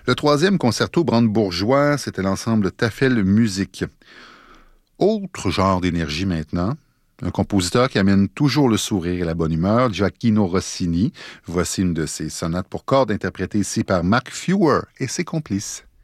Le troisième concerto brandebourgeois, c'était l'ensemble Tafel Musique. Autre genre d'énergie maintenant, un compositeur qui amène toujours le sourire et la bonne humeur, Gioacchino Rossini. Voici une de ses sonates pour cordes interprétée ici par Mark Fewer et ses complices.